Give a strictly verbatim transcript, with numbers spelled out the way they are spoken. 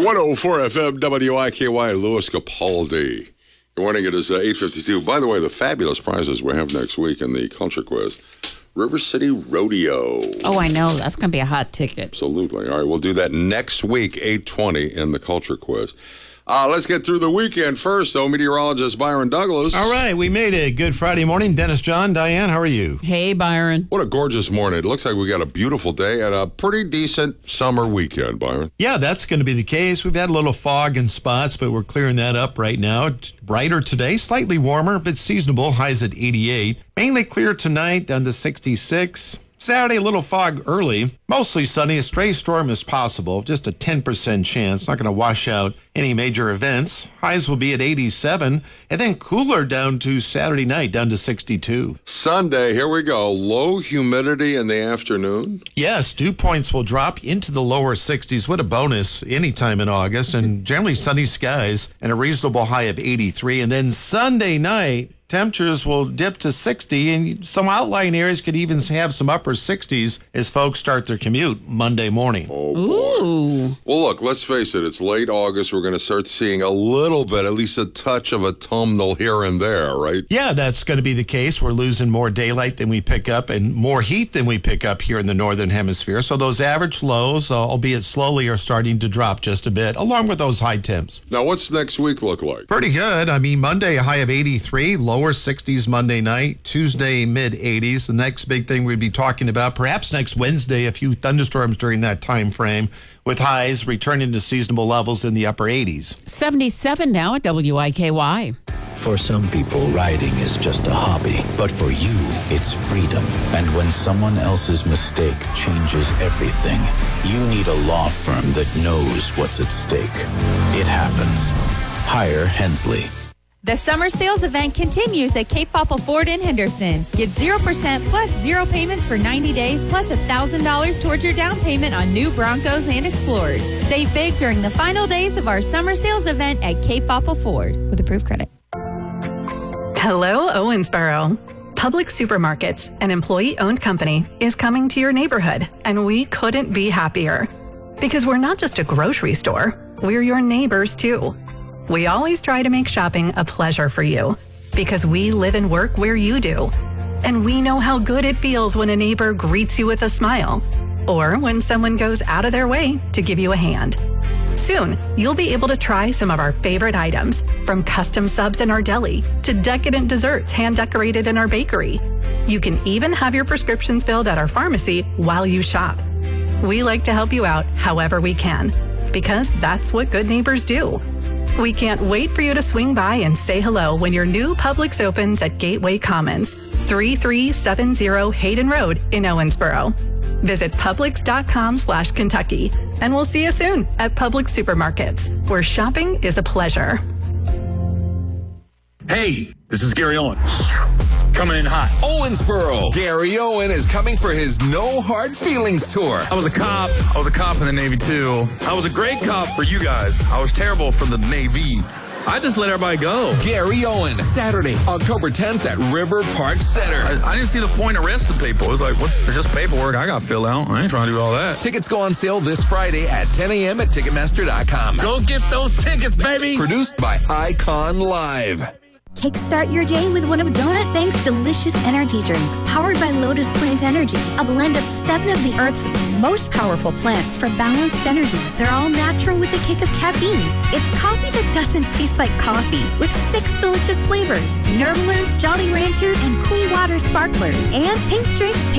one oh four F M W I K Y, Louis Capaldi. Good morning. It is uh, eight fifty-two. By the way, the fabulous prizes we have next week in the Culture Quiz. River City Rodeo. Oh, I know. That's going to be a hot ticket. Absolutely. All right, we'll do that next week, eight twenty, in the Culture Quiz. Uh, let's get through the weekend first, though. Meteorologist Byron Douglas. All right, we made it. Good Friday morning. Dennis, John, Diane, how are you? Hey, Byron. What a gorgeous morning. It looks like we got a beautiful day and a pretty decent summer weekend, Byron. Yeah, that's going to be the case. We've had a little fog in spots, but we're clearing that up right now. It's brighter today, slightly warmer, but seasonable. Highs at eighty-eight. Mainly clear tonight, down to sixty-six. Saturday, a little fog early. Mostly sunny. A stray storm is possible. Just a ten percent chance. Not going to wash out any major events. Highs will be at eighty-seven. And then cooler down to Saturday night, down to sixty-two. Sunday, here we go. Low humidity in the afternoon. Yes, dew points will drop into the lower sixties. What a bonus anytime in August. And generally sunny skies and a reasonable high of eighty-three. And then Sunday night, temperatures will dip to sixty, and some outlying areas could even have some upper sixties as folks start their commute Monday morning. Oh, boy. Ooh. Well, look, let's face it. It's late August. We're going to start seeing a little bit, at least a touch of autumnal here and there, right? Yeah, that's going to be the case. We're losing more daylight than we pick up and more heat than we pick up here in the northern hemisphere. So those average lows, uh, albeit slowly, are starting to drop just a bit, along with those high temps. Now, what's next week look like? Pretty good. I mean, Monday, a high of eighty-three, lower sixties Monday night, Tuesday, mid eighties. The next big thing we'd be talking about, perhaps next Wednesday, a few thunderstorms during that time frame, with highs returning to seasonable levels in the upper eighties. seventy-seven now at W I K Y. For some people, riding is just a hobby. But for you, it's freedom. And when someone else's mistake changes everything, you need a law firm that knows what's at stake. It happens. Hire Hensley. The summer sales event continues at Cape Papa Ford in Henderson. Get zero percent plus zero payments for ninety days plus one thousand dollars towards your down payment on new Broncos and Explorers. Save big during the final days of our summer sales event at Cape Papa Ford with approved credit. Hello, Owensboro. Public Supermarkets, an employee-owned company, is coming to your neighborhood, and we couldn't be happier. Because we're not just a grocery store, we're your neighbors too. We always try to make shopping a pleasure for you because we live and work where you do. And we know how good it feels when a neighbor greets you with a smile or when someone goes out of their way to give you a hand. Soon, you'll be able to try some of our favorite items, from custom subs in our deli to decadent desserts hand-decorated in our bakery. You can even have your prescriptions filled at our pharmacy while you shop. We like to help you out however we can because that's what good neighbors do. We can't wait for you to swing by and say hello when your new Publix opens at Gateway Commons, thirty-three seventy Hayden Road in Owensboro. Visit Publix.com slash Kentucky, and we'll see you soon at Publix Supermarkets, where shopping is a pleasure. Hey, this is Gary Owen. Coming in hot. Owensboro. Gary Owen is coming for his No Hard Feelings tour. I was a cop. I was a cop in the Navy, too. I was a great cop for you guys. I was terrible for the Navy. I just let everybody go. Gary Owen, Saturday, October tenth at River Park Center. I, I didn't see the point of arresting people. It was like, what? It's just paperwork I got to fill out. I ain't trying to do all that. Tickets go on sale this Friday at ten a.m. at Ticketmaster dot com. Go get those tickets, baby. Produced by Icon Live. Kickstart your day with one of Donut Bank's delicious energy drinks, powered by Lotus Plant Energy, a blend of seven of the Earth's most powerful plants for balanced energy. They're all natural with a kick of caffeine. It's coffee that doesn't taste like coffee, with six delicious flavors: Nerdler, Jolly Rancher, and Cool Water Sparklers, and Pink Drink